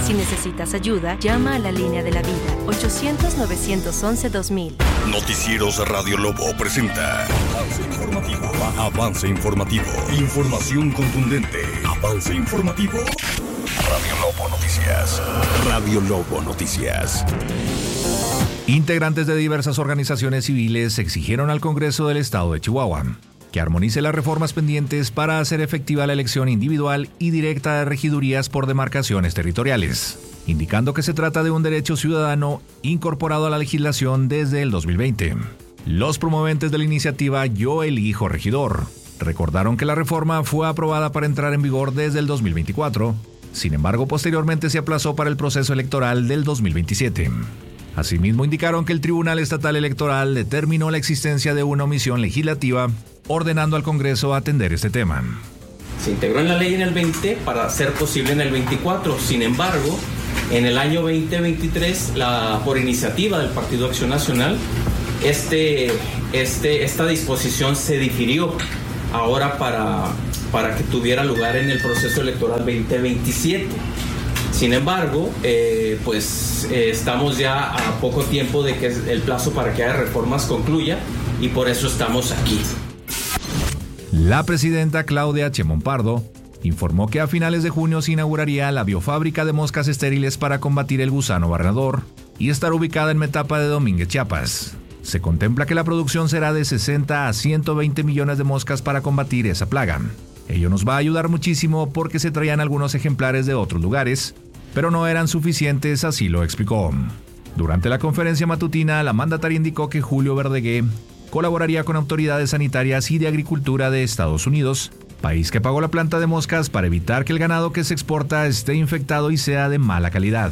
Si necesitas ayuda, llama a la línea de la vida, 800-911-2000. Noticieros Radio Lobo presenta Avance Informativo. Información contundente. Avance Informativo. Radio Lobo Noticias. Radio Lobo Noticias. Integrantes de diversas organizaciones civiles exigieron al Congreso del Estado de Chihuahua que armonice las reformas pendientes para hacer efectiva la elección individual y directa de regidurías por demarcaciones territoriales, indicando que se trata de un derecho ciudadano incorporado a la legislación desde el 2020. Los promoventes de la iniciativa Yo Elijo Regidor recordaron que la reforma fue aprobada para entrar en vigor desde el 2024, sin embargo posteriormente se aplazó para el proceso electoral del 2027. Asimismo indicaron que el Tribunal Estatal Electoral determinó la existencia de una omisión legislativa, ordenando al Congreso atender este tema. Se integró en la ley en el 20 para ser posible en el 24. Sin embargo, en el año 2023, por iniciativa del Partido Acción Nacional, esta disposición se difirió ahora para que tuviera lugar en el proceso electoral 2027. Sin embargo, estamos ya a poco tiempo de que el plazo para que haya reformas concluya y por eso estamos aquí. La presidenta Claudia Sheinbaum Pardo informó que a finales de junio se inauguraría la biofábrica de moscas estériles para combatir el gusano barrenador y estará ubicada en Metapa de Domínguez, Chiapas. Se contempla que la producción será de 60 a 120 millones de moscas para combatir esa plaga. Ello nos va a ayudar muchísimo porque se traían algunos ejemplares de otros lugares, pero no eran suficientes, así lo explicó. Durante la conferencia matutina, la mandataria indicó que Julio Verdegué colaboraría con autoridades sanitarias y de agricultura de Estados Unidos, país que pagó la planta de moscas para evitar que el ganado que se exporta esté infectado y sea de mala calidad.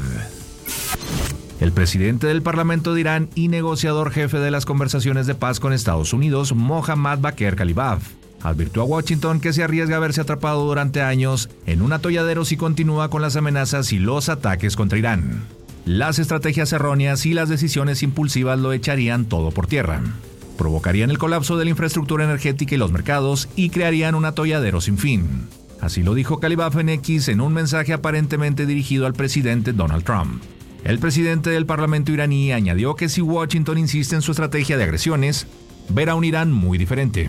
El presidente del Parlamento de Irán y negociador jefe de las conversaciones de paz con Estados Unidos, Mohammad Bagher Khalibaf, advirtió a Washington que se arriesga a verse atrapado durante años en un atolladero si continúa con las amenazas y los ataques contra Irán. Las estrategias erróneas y las decisiones impulsivas lo echarían todo por tierra. Provocarían el colapso de la infraestructura energética y los mercados y crearían un atolladero sin fin. Así lo dijo Khalibaf en X en un mensaje aparentemente dirigido al presidente Donald Trump. El presidente del Parlamento iraní añadió que si Washington insiste en su estrategia de agresiones, verá un Irán muy diferente.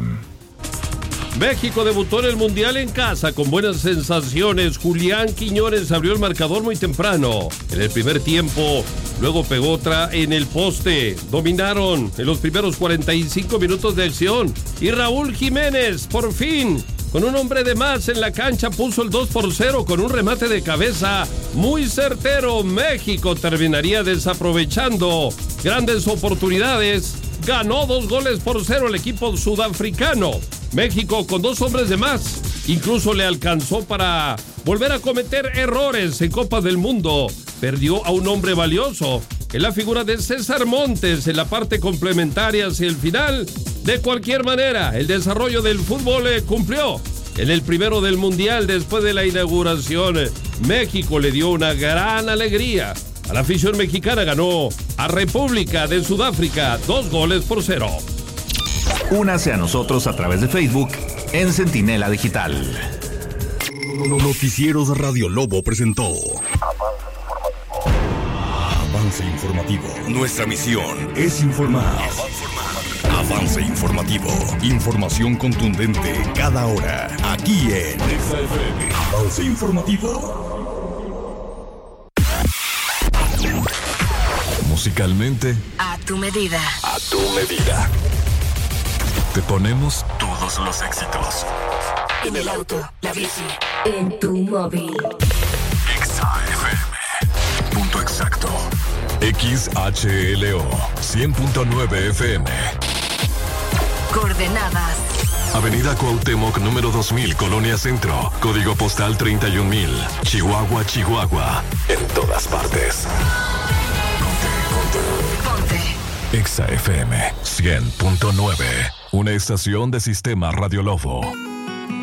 México debutó en el Mundial en casa con buenas sensaciones. Julián Quiñones abrió el marcador muy temprano en el primer tiempo, luego pegó otra en el poste. Dominaron en los primeros 45 minutos de acción y Raúl Jiménez, por fin, con un hombre de más en la cancha, puso el 2-0 con un remate de cabeza muy certero. México terminaría desaprovechando grandes oportunidades. Ganó 2-0 el equipo sudafricano. México con 2 hombres de más. Incluso le alcanzó para volver a cometer errores en Copa del Mundo. Perdió a un hombre valioso en la figura de César Montes en la parte complementaria hacia el final. De cualquier manera, el desarrollo del fútbol cumplió. En el primero del Mundial, después de la inauguración, México le dio una gran alegría a la afición mexicana. Ganó a República de Sudáfrica 2-0. Únase a nosotros a través de Facebook en Centinela Digital. Noticieros Radio Lobo presentó Avance Informativo. Nuestra misión es informar. Avance Informativo. Información contundente cada hora. Aquí en Avance Informativo. Musicalmente, A tu medida. a tu medida. Te ponemos todos los éxitos. En el auto, la bici, en tu móvil. XAFM. Punto exacto. XHLO 100.9 FM. Coordenadas. Avenida Cuauhtémoc, número 2000, Colonia Centro. Código postal 31000. Chihuahua, Chihuahua. En todas partes. Ponte. XAFM 100.9. Una estación de Sistema Radio Lobo.